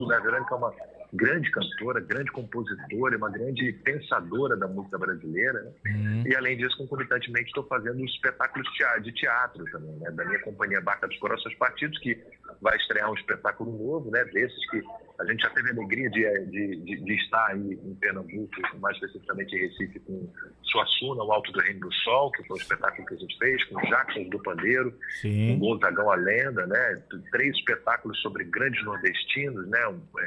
né? A Verônica é uma grande cantora, grande compositora, uma grande pensadora da música brasileira, né? E além disso, concomitantemente, estou fazendo espetáculos de teatro também, né? Da minha companhia Barca dos Corações Partidos, que vai estrear um espetáculo novo, né? Desses que a gente já teve a alegria de estar aí em Pernambuco, mais especificamente em Recife, com Suassuna, o Alto do Reino do Sol, que foi um espetáculo que a gente fez, com Jackson do Pandeiro, com Gonzagão a Lenda, né? 3 espetáculos sobre grandes nordestinos, né?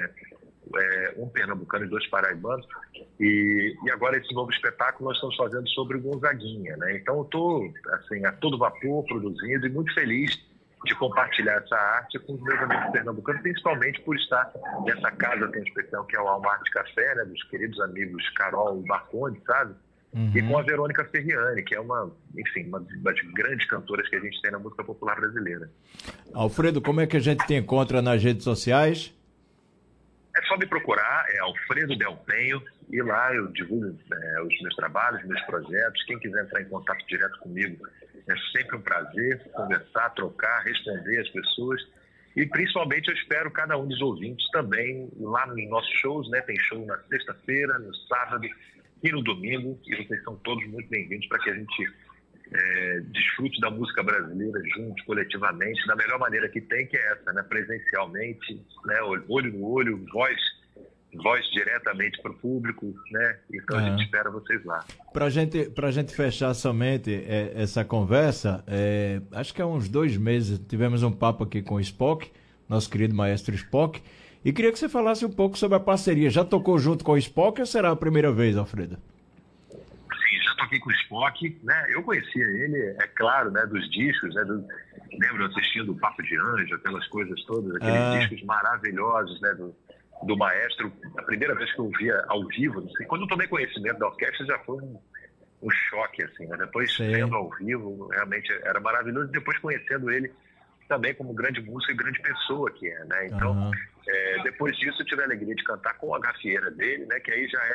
Um pernambucano e 2 paraibanos, e agora esse novo espetáculo nós estamos fazendo sobre o Gonzaguinha, né? Então eu estou assim, a todo vapor produzindo e muito feliz de compartilhar essa arte com os meus amigos pernambucanos, principalmente por estar nessa casa tão especial que é o Alma Arte Café, né? Dos queridos amigos Carol Barcone, sabe? E com a Verônica Ferriani, que é uma das grandes cantoras que a gente tem na música popular brasileira. Alfredo, como é que a gente te encontra nas redes sociais? É só me procurar, é Alfredo Del Penho, e lá eu divulgo os meus trabalhos, meus projetos. Quem quiser entrar em contato direto comigo, é sempre um prazer conversar, trocar, responder as pessoas. E principalmente eu espero cada um dos ouvintes também lá nos nossos shows, né? Tem show na sexta-feira, no sábado e no domingo, e vocês são todos muito bem-vindos para que a gente desfrute da música brasileira juntos, coletivamente, da melhor maneira que tem, que é essa, né? Presencialmente, né? Olho no olho, voz diretamente para o público, né? Então a gente espera vocês lá. Pra gente fechar somente essa conversa, acho que há uns 2 meses tivemos um papo aqui com o Spock, nosso querido maestro Spock, e queria que você falasse um pouco sobre a parceria. Já tocou junto com o Spock ou será a primeira vez, Alfredo? Toquei com o Spock, né? Eu conhecia ele, é claro, né? Dos discos, né? Lembro assistindo o Papo de Anjo, aquelas coisas todas, aqueles discos maravilhosos, né? Do maestro. A primeira vez que eu via ao vivo, não sei, quando eu tomei conhecimento da orquestra já foi um choque, assim, né? Depois vendo ao vivo, realmente era maravilhoso. E depois conhecendo ele também como grande músico e grande pessoa que é, né? Então, depois disso eu tive a alegria de cantar com a gafieira dele, né? Que aí já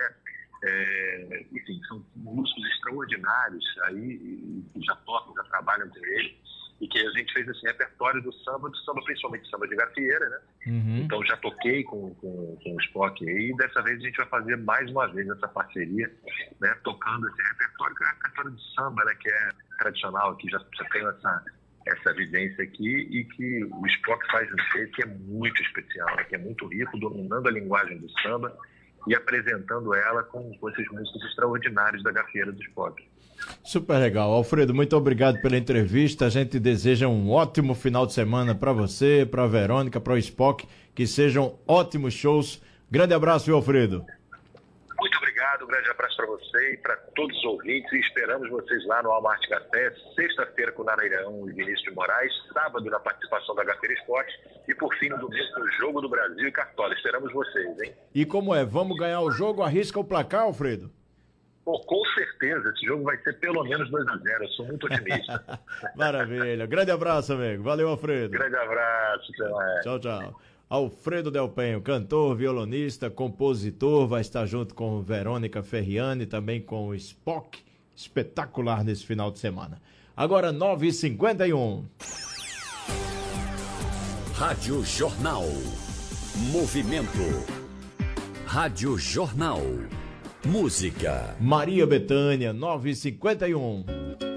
enfim, são músicos extraordinários aí, que já tocam, já trabalham com ele, e que a gente fez esse repertório do samba principalmente samba de gafieira, né? Então já toquei com o Spock aí, e dessa vez a gente vai fazer mais uma vez essa parceria, né? Tocando esse repertório, que é a repertório de samba, né? Que é tradicional aqui, já tem essa vivência aqui, e que o Spock faz um jeito que é muito especial, né? Que é muito rico, dominando a linguagem do samba e apresentando ela com esses músicos extraordinários da gafieira do Spock. Super legal. Alfredo, muito obrigado pela entrevista. A gente deseja um ótimo final de semana para você, para a Verônica, para o Spock, que sejam ótimos shows. Grande abraço, viu, Alfredo? Muito obrigado, um grande abraço para você e para todos os ouvintes, e esperamos vocês lá no Alma Arte Café, sexta-feira com o Narairão e Vinícius de Moraes, sábado na participação da Gafieira Esporte e por fim no domingo no Jogo do Brasil e Cartola. Esperamos vocês, hein? E como é? Vamos ganhar o jogo? Arrisca o placar, Alfredo? Pô, com certeza, esse jogo vai ser pelo menos 2-0, eu sou muito otimista. Maravilha, grande abraço, amigo. Valeu, Alfredo. Grande abraço, até mais. Tchau, tchau. Alfredo Del Penho, cantor, violonista, compositor, vai estar junto com Verônica Ferriani, também com o Spock, espetacular nesse final de semana. Agora 9h51. Rádio Jornal. Movimento. Rádio Jornal. Música. Maria Bethânia, 9h51.